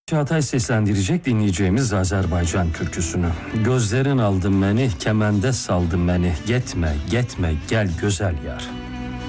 Çağatay seslendirecek dinleyeceğimiz Azerbaycan türküsünü. Gözlerin aldın beni, kemende saldın beni. Gitme, gitme, gel güzel yar.